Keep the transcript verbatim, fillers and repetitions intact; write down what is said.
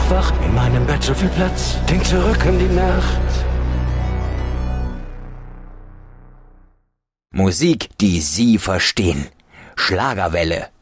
noch wach, in meinem Bett so viel Platz. Denk zurück an die Nacht. Musik, die Sie verstehen. Schlagerwelle.